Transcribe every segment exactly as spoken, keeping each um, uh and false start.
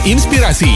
inspirasi.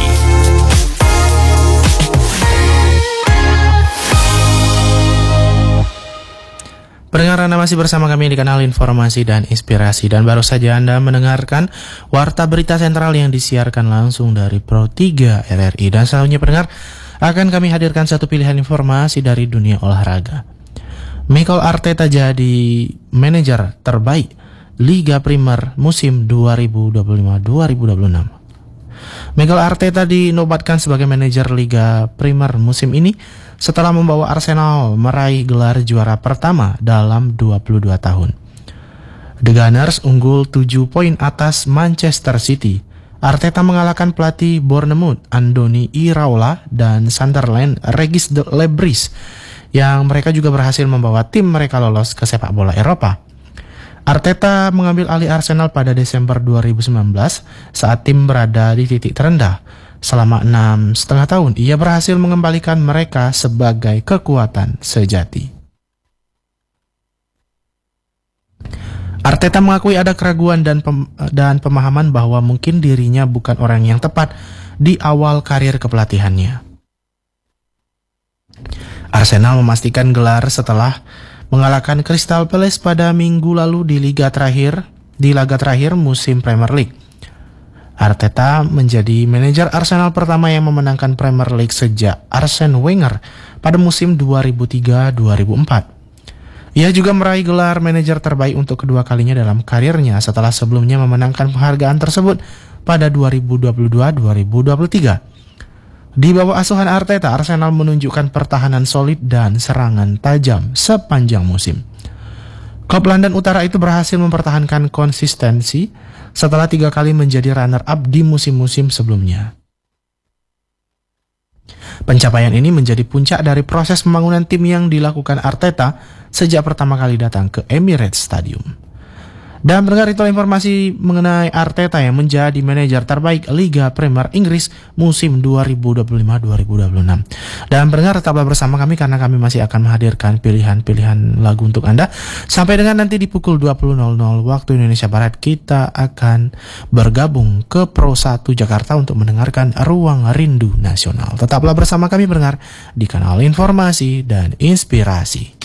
Pendengar, Anda masih bersama kami di kanal Informasi dan Inspirasi, dan baru saja Anda mendengarkan Warta Berita Sentral yang disiarkan langsung dari Pro tiga R R I. Dan selanjutnya pendengar, akan kami hadirkan satu pilihan informasi dari dunia olahraga. Mikel Arteta jadi manajer terbaik Liga Primer musim dua ribu dua puluh lima dua ribu dua puluh enam. Mikel Arteta dinobatkan sebagai manajer Liga Primer musim ini setelah membawa Arsenal meraih gelar juara pertama dalam dua puluh dua tahun. The Gunners unggul tujuh poin atas Manchester City. Arteta mengalahkan pelatih Bournemouth Andoni Iraola dan Sunderland Regis de Lebris, yang mereka juga berhasil membawa tim mereka lolos ke sepak bola Eropa. Arteta mengambil alih Arsenal pada Desember dua ribu sembilan belas saat tim berada di titik terendah. Selama enam setengah tahun, ia berhasil mengembalikan mereka sebagai kekuatan sejati. Arteta mengakui ada keraguan dan pem- dan pemahaman bahwa mungkin dirinya bukan orang yang tepat di awal karir kepelatihannya. Arsenal memastikan gelar setelah mengalahkan Crystal Palace pada minggu lalu di liga terakhir di laga terakhir musim Premier League. Arteta menjadi manajer Arsenal pertama yang memenangkan Premier League sejak Arsene Wenger pada musim dua ribu tiga dua ribu empat. Ia juga meraih gelar manajer terbaik untuk kedua kalinya dalam karirnya setelah sebelumnya memenangkan penghargaan tersebut pada dua ribu dua puluh dua dua ribu dua puluh tiga. Di bawah asuhan Arteta, Arsenal menunjukkan pertahanan solid dan serangan tajam sepanjang musim. Klub London Utara itu berhasil mempertahankan konsistensi setelah tiga kali menjadi runner-up di musim-musim sebelumnya. Pencapaian ini menjadi puncak dari proses pembangunan tim yang dilakukan Arteta sejak pertama kali datang ke Emirates Stadium. Dan pendengar, itulah informasi mengenai Arteta yang menjadi manajer terbaik Liga Premier Inggris musim dua ribu dua puluh lima dua ribu dua puluh enam. Dan pendengar, tetaplah bersama kami karena kami masih akan menghadirkan pilihan-pilihan lagu untuk Anda. Sampai dengan nanti di pukul dua puluh waktu Indonesia Barat, kita akan bergabung ke Pro satu Jakarta untuk mendengarkan Ruang Rindu Nasional. Tetaplah bersama kami pendengar di kanal Informasi dan Inspirasi.